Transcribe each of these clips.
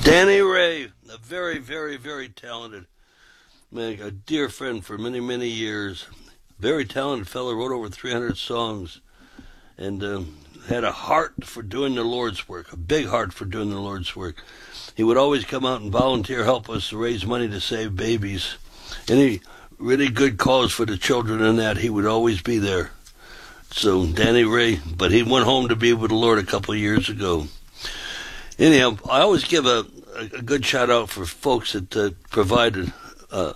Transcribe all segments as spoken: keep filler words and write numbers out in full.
Danny Ray, a very, very, very talented man, a dear friend for many, many years. Very talented fellow, wrote over three hundred songs, and um, had a heart for doing the Lord's work, a big heart for doing the Lord's work. He would always come out and volunteer, help us to raise money to save babies. Any really good cause for the children and that, he would always be there. So, Danny Ray, but he went home to be with the Lord a couple of years ago. Anyhow, I always give a, a good shout out for folks that uh, provided uh,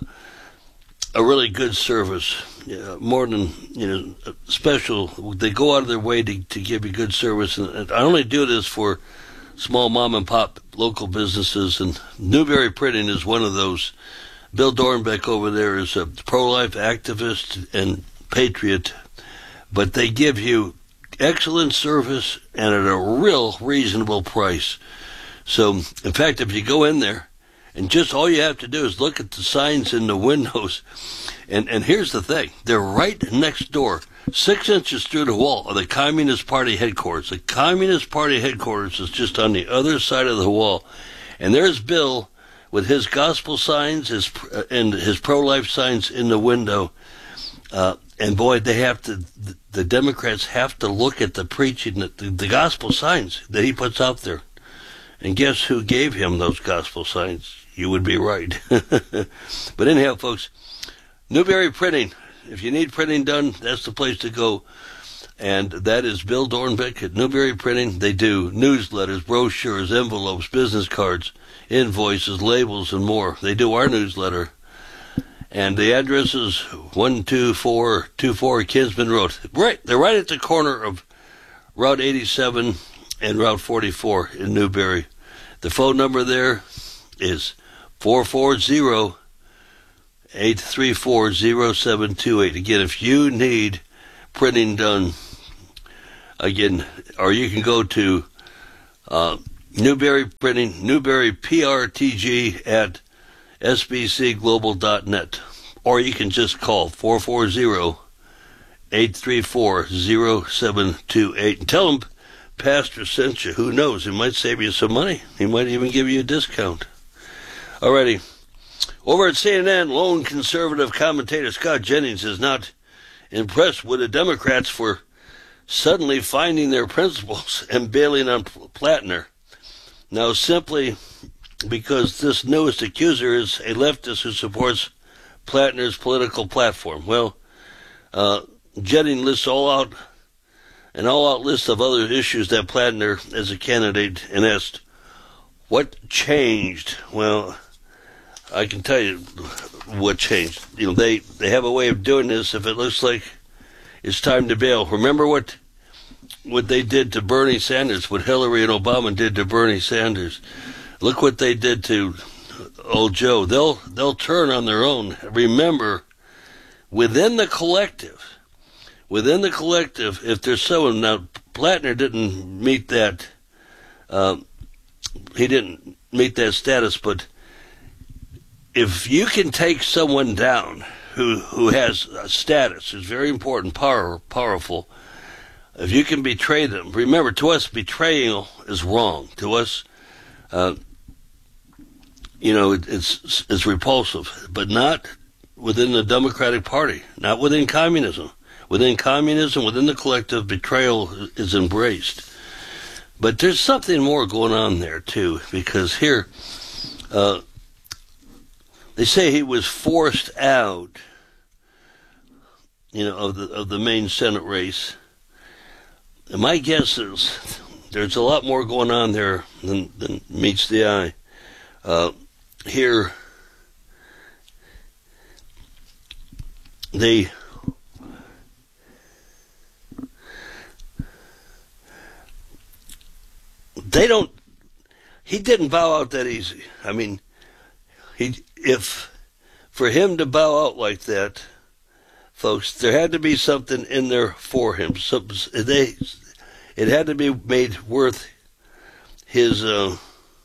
a really good service. Yeah, more than, you know, special. They go out of their way to, to give you good service. And I only do this for small mom and pop local businesses, and Newberry Printing is one of those. Bill Dornbeck over there is a pro-life activist and patriot, but they give you excellent service and at a real reasonable price. So, in fact, if you go in there, and just all you have to do is look at the signs in the windows, and, and here's the thing, they're right next door, six inches through the wall of the Communist Party headquarters. The Communist Party headquarters is just on the other side of the wall, and there's Bill with his gospel signs his uh, and his pro-life signs in the window. Uh, and boy, they have to, the, the Democrats have to look at the preaching, the, the, the gospel signs that he puts out there. And guess who gave him those gospel signs? You would be right. But anyhow, folks, Newberry Printing. If you need printing done, that's the place to go. And that is Bill Dornbeck at Newberry Printing. They do newsletters, brochures, envelopes, business cards, invoices, labels, and more. They do our newsletter. And the address is one two four two four Kinsman Road. Right, they're right at the corner of Route eighty-seven and Route forty-four in Newberry. The phone number there is four four zero, eight three four, zero seven two eight. Again, if you need printing done, again, or you can go to uh, Newberry Printing, Newberry P R T G at S B C global dot net, or you can just call four four zero, eight three four, zero seven two eight and tell them Pastor sent you. Who knows? He might save you some money. He might even give you a discount. Alrighty. Over at C N N, lone conservative commentator Scott Jennings is not impressed with the Democrats for suddenly finding their principles and bailing on Plattner. Now, simply because this newest accuser is a leftist who supports Plattner's political platform. Well, uh, Jennings lists all out an all-out list of other issues that Plattner as a candidate, and asked, what changed? Well, I can tell you what changed. You know, they, they have a way of doing this if it looks like it's time to bail. Remember what what they did to Bernie Sanders, what Hillary and Obama did to Bernie Sanders. Look what they did to old Joe. They'll they'll turn on their own. Remember, within the collective, within the collective, if there's someone, now Plattner didn't meet that, uh, he didn't meet that status, but if you can take someone down who who has a status, is very important, power, powerful, if you can betray them, remember, to us, betrayal is wrong. To us, uh, you know, it, it's it's repulsive, but not within the Democratic Party, not within communism. Within communism, within the collective, betrayal is embraced. But there's something more going on there, too, because here, uh, they say he was forced out, you know, of the of the main Senate race. And my guess is there's a lot more going on there than, than meets the eye. Uh, here, they they don't. He didn't bow out that easy. I mean, he if for him to bow out like that, folks, there had to be something in there for him. So they, it had to be made worth his uh,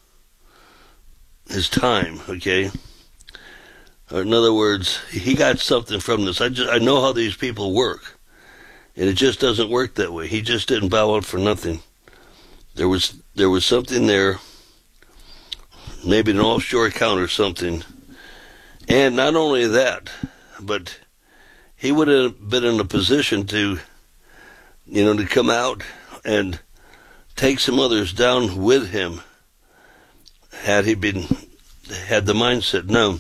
his time. Okay. Or in other words, he got something from this. I just I know how these people work, and it just doesn't work that way. He just didn't bow out for nothing. There was there was something there maybe an offshore account or something. And not only that, but he would have been in a position to, you know, to come out and take some others down with him had he been, had the mindset. No.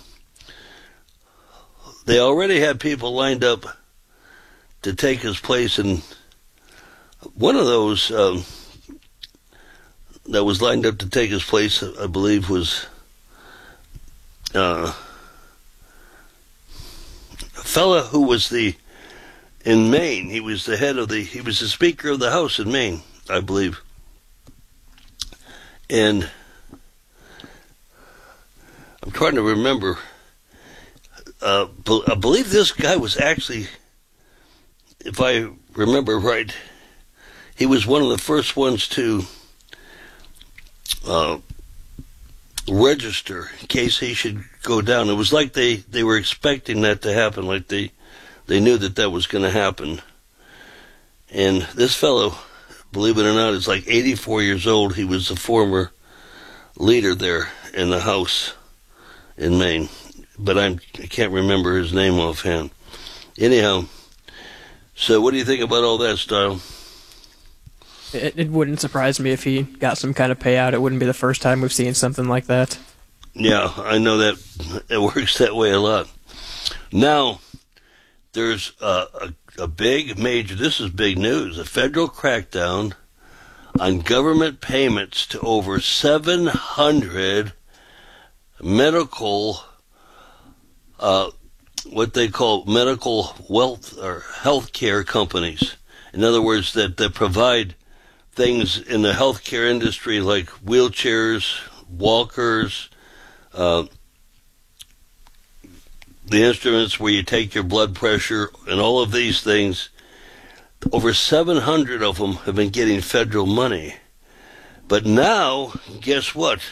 They already had people lined up to take his place, and one of those um, that was lined up to take his place, I believe, was uh, a fella who was the, in Maine, he was the head of the, he was the Speaker of the House in Maine, I believe. And I'm trying to remember, uh, I believe this guy was actually, if I remember right, he was one of the first ones to uh, register in case he should go down. It was like they, they were expecting that to happen, like they, they knew that that was going to happen. And this fellow, believe it or not, is like eighty-four years old. He was a former leader there in the House in Maine, but I'm, I can't remember his name offhand. Anyhow, so what do you think about all that, Style? It, it wouldn't surprise me if he got some kind of payout. It wouldn't be the first time we've seen something like that. Yeah, I know that it works that way a lot. Now, there's a, a, a big, major, this is big news, a federal crackdown on government payments to over seven hundred medical, uh, what they call medical wealth or health care companies. In other words, that, that provide things in the healthcare industry like wheelchairs, walkers, uh, the instruments where you take your blood pressure, and all of these things. Over seven hundred of them have been getting federal money. But now, guess what?